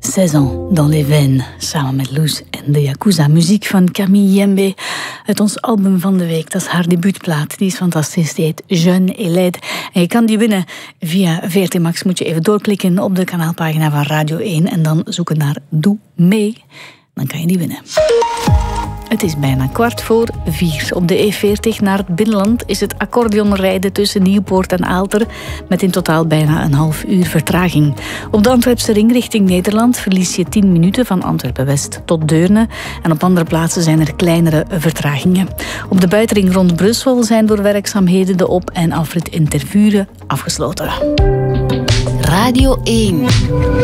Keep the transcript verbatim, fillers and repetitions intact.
zes ans dans les veines, samen met Loes en de Yakuza. Muziek van Camille Yembe uit ons album van de week. Dat is haar debuutplaat, die is fantastisch. Die heet Jeune et Laide. En je kan die winnen via V R T Max. Moet je even doorklikken op de kanaalpagina van Radio één en dan zoeken naar Doe Mee. Dan kan je die winnen. Het is bijna kwart voor vier. Op de E veertig naar het binnenland is het accordeonrijden tussen Nieuwpoort en Aalter met in totaal bijna een half uur vertraging. Op de Antwerpse ring richting Nederland verlies je tien minuten van Antwerpen-West tot Deurne en op andere plaatsen zijn er kleinere vertragingen. Op de buitenring rond Brussel zijn door werkzaamheden de op- en afrit in Tervuren afgesloten. Radio één.